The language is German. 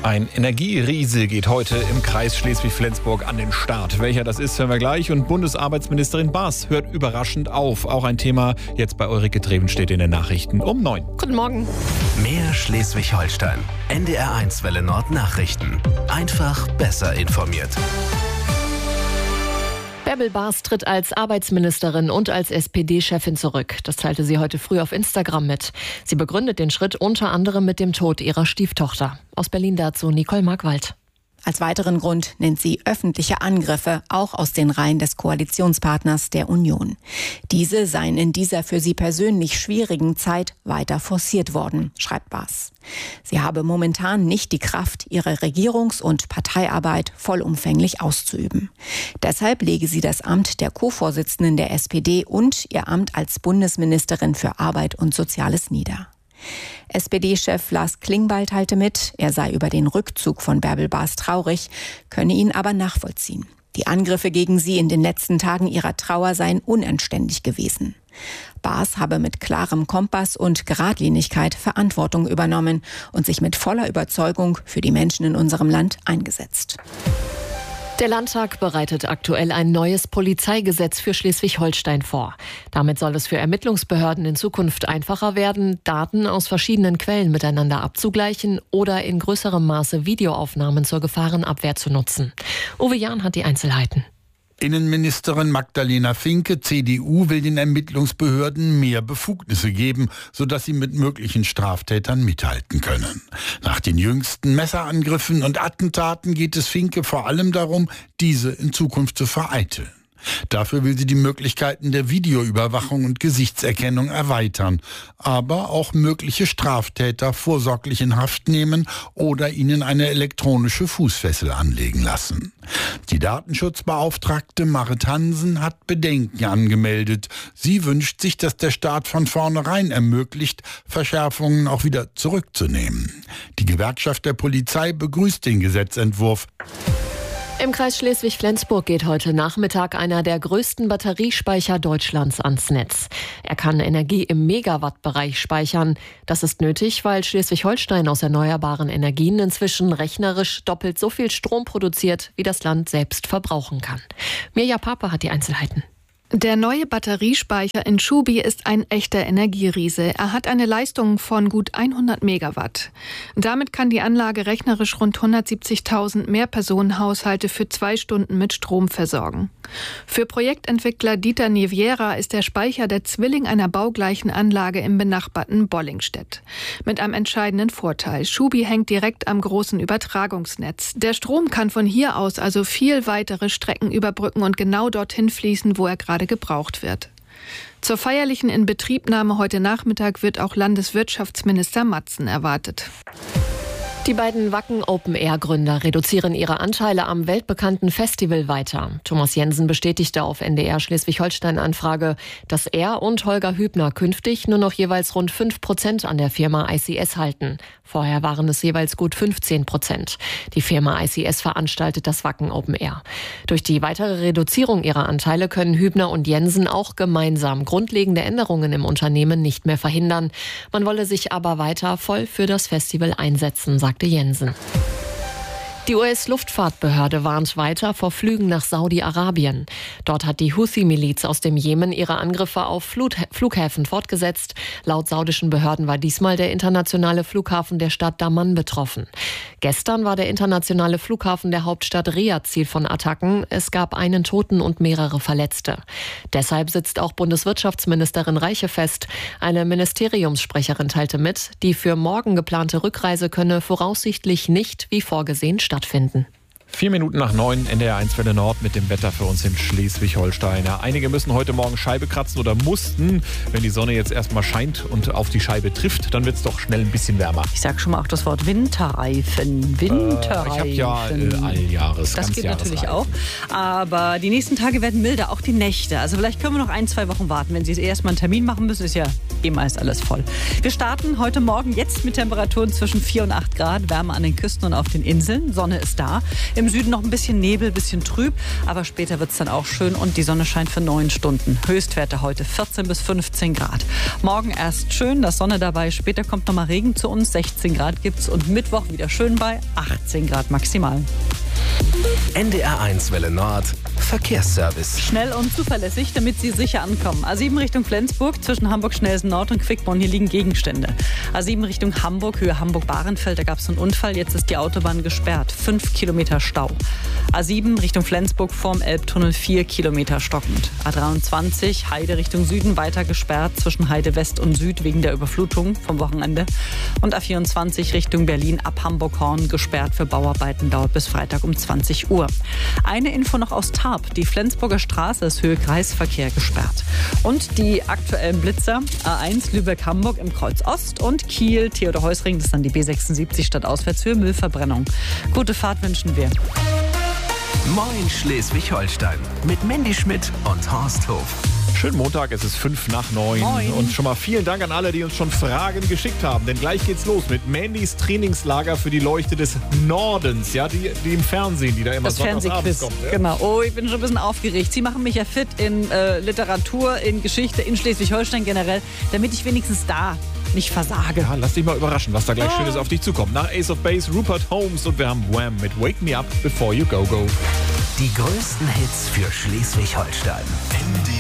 Ein Energieriese geht heute im Kreis Schleswig-Flensburg an den Start. Welcher das ist, hören wir gleich. Und Bundesarbeitsministerin Baas hört überraschend auf. Auch ein Thema jetzt bei Ulrike Treven steht in den Nachrichten um 9. Guten Morgen. Mehr Schleswig-Holstein. NDR1 Welle Nord Nachrichten. Einfach besser informiert. Bärbel Baas tritt als Arbeitsministerin und als SPD-Chefin zurück. Das teilte sie heute früh auf Instagram mit. Sie begründet den Schritt unter anderem mit dem Tod ihrer Stieftochter. Aus Berlin dazu Nicole Markwald. Als weiteren Grund nennt sie öffentliche Angriffe, auch aus den Reihen des Koalitionspartners der Union. Diese seien in dieser für sie persönlich schwierigen Zeit weiter forciert worden, schreibt Baas. Sie habe momentan nicht die Kraft, ihre Regierungs- und Parteiarbeit vollumfänglich auszuüben. Deshalb lege sie das Amt der Co-Vorsitzenden der SPD und ihr Amt als Bundesministerin für Arbeit und Soziales nieder. SPD-Chef Lars Klingbeil teilte mit, er sei über den Rückzug von Bärbel Baas traurig, könne ihn aber nachvollziehen. Die Angriffe gegen sie in den letzten Tagen ihrer Trauer seien unanständig gewesen. Baas habe mit klarem Kompass und Geradlinigkeit Verantwortung übernommen und sich mit voller Überzeugung für die Menschen in unserem Land eingesetzt. Der Landtag bereitet aktuell ein neues Polizeigesetz für Schleswig-Holstein vor. Damit soll es für Ermittlungsbehörden in Zukunft einfacher werden, Daten aus verschiedenen Quellen miteinander abzugleichen oder in größerem Maße Videoaufnahmen zur Gefahrenabwehr zu nutzen. Uwe Jahn hat die Einzelheiten. Innenministerin Magdalena Finke, CDU, will den Ermittlungsbehörden mehr Befugnisse geben, sodass sie mit möglichen Straftätern mithalten können. Nach den jüngsten Messerangriffen und Attentaten geht es Finke vor allem darum, diese in Zukunft zu vereiteln. Dafür will sie die Möglichkeiten der Videoüberwachung und Gesichtserkennung erweitern, aber auch mögliche Straftäter vorsorglich in Haft nehmen oder ihnen eine elektronische Fußfessel anlegen lassen. Die Datenschutzbeauftragte Marit Hansen hat Bedenken angemeldet. Sie wünscht sich, dass der Staat von vornherein ermöglicht, Verschärfungen auch wieder zurückzunehmen. Die Gewerkschaft der Polizei begrüßt den Gesetzentwurf. Im Kreis Schleswig-Flensburg geht heute Nachmittag einer der größten Batteriespeicher Deutschlands ans Netz. Er kann Energie im Megawattbereich speichern. Das ist nötig, weil Schleswig-Holstein aus erneuerbaren Energien inzwischen rechnerisch doppelt so viel Strom produziert, wie das Land selbst verbrauchen kann. Mirja Pape hat die Einzelheiten. Der neue Batteriespeicher in Schubi ist ein echter Energieriese. Er hat eine Leistung von gut 100 Megawatt. Damit kann die Anlage rechnerisch rund 170.000 Mehrpersonenhaushalte für 2 Stunden mit Strom versorgen. Für Projektentwickler Dieter Niviera ist der Speicher der Zwilling einer baugleichen Anlage im benachbarten Bollingstedt. Mit einem entscheidenden Vorteil. Schubi hängt direkt am großen Übertragungsnetz. Der Strom kann von hier aus also viel weitere Strecken überbrücken und genau dorthin fließen, wo er gerade gebraucht wird. Zur feierlichen Inbetriebnahme heute Nachmittag wird auch Landeswirtschaftsminister Matzen erwartet. Die beiden Wacken Open-Air-Gründer reduzieren ihre Anteile am weltbekannten Festival weiter. Thomas Jensen bestätigte auf NDR Schleswig-Holstein-Anfrage, dass er und Holger Hübner künftig nur noch jeweils rund 5% an der Firma ICS halten. Vorher waren es jeweils gut 15%. Die Firma ICS veranstaltet das Wacken Open Air. Durch die weitere Reduzierung ihrer Anteile können Hübner und Jensen auch gemeinsam grundlegende Änderungen im Unternehmen nicht mehr verhindern. Man wolle sich aber weiter voll für das Festival einsetzen, sagte Jensen. Die US-Luftfahrtbehörde warnt weiter vor Flügen nach Saudi-Arabien. Dort hat die Houthi-Miliz aus dem Jemen ihre Angriffe auf Flughäfen fortgesetzt. Laut saudischen Behörden war diesmal der internationale Flughafen der Stadt Daman betroffen. Gestern war der internationale Flughafen der Hauptstadt Riad Ziel von Attacken. Es gab einen Toten und mehrere Verletzte. Deshalb sitzt auch Bundeswirtschaftsministerin Reiche fest. Eine Ministeriumssprecherin teilte mit, die für morgen geplante Rückreise könne voraussichtlich nicht wie vorgesehen stattfinden. 4 Minuten nach 9, NDR1 Welle Nord mit dem Wetter für uns in Schleswig-Holstein. Ja, einige müssen heute Morgen Scheibe kratzen oder mussten. Wenn die Sonne jetzt erstmal scheint und auf die Scheibe trifft, dann wird es doch schnell ein bisschen wärmer. Ich sag schon mal auch das Wort Winterreifen. Winterreifen. Ich habe ja Alljahres. Das geht natürlich auch. Aber die nächsten Tage werden milder, auch die Nächte. Also vielleicht können wir noch 1-2 Wochen warten. Wenn Sie erstmal einen Termin machen müssen, ist ja meist alles voll. Wir starten heute Morgen jetzt mit Temperaturen zwischen 4 und 8 Grad. Wärme an den Küsten und auf den Inseln. Sonne ist da. Im Süden noch ein bisschen Nebel, ein bisschen trüb, aber später wird es dann auch schön und die Sonne scheint für 9 Stunden. Höchstwerte heute 14 bis 15 Grad. Morgen erst schön, da ist Sonne dabei, später kommt nochmal Regen zu uns, 16 Grad gibt's und Mittwoch wieder schön bei 18 Grad maximal. NDR1 Welle Nord, Verkehrsservice. Schnell und zuverlässig, damit Sie sicher ankommen. A7 Richtung Flensburg, zwischen Hamburg-Schnelsen Nord und Quickborn, hier liegen Gegenstände. A7 Richtung Hamburg, Höhe Hamburg-Bahrenfeld, da gab es einen Unfall, jetzt ist die Autobahn gesperrt. 5 Kilometer Stau. A7 Richtung Flensburg vorm Elbtunnel, 4 Kilometer stockend. A23 Heide Richtung Süden, weiter gesperrt zwischen Heide West und Süd wegen der Überflutung vom Wochenende. Und A24 Richtung Berlin ab Hamburg-Horn, gesperrt für Bauarbeiten, dauert bis Freitag um 20 Uhr. Eine Info noch aus Tarp. Die Flensburger Straße ist Höhe Kreisverkehr gesperrt. Und die aktuellen Blitzer: A1 Lübeck-Hamburg im Kreuz Ost und Kiel Theodor-Heuss-Ring, das ist dann die B76 Stadtauswärtshöhe Müllverbrennung. Gute Fahrt wünschen wir. Moin Schleswig-Holstein mit Mandy Schmidt und Horst Hof. Schönen Montag, es ist 5:05. Moin. Und schon mal vielen Dank an alle, die uns schon Fragen geschickt haben. Denn gleich geht's los mit Mandys Trainingslager für die Leuchte des Nordens. Ja, die im Fernsehen, die da immer Das sonntagsabends Fernsehquiz, kommt. Ja? genau. Oh, ich bin schon ein bisschen aufgeregt. Sie machen mich ja fit in Literatur, in Geschichte, in Schleswig-Holstein generell, damit ich wenigstens da nicht versage. Ja, lass dich mal überraschen, was da gleich Schönes auf dich zukommt. Nach Ace of Base, Rupert Holmes und wir haben Wham mit Wake Me Up Before You Go Go. Die größten Hits für Schleswig-Holstein.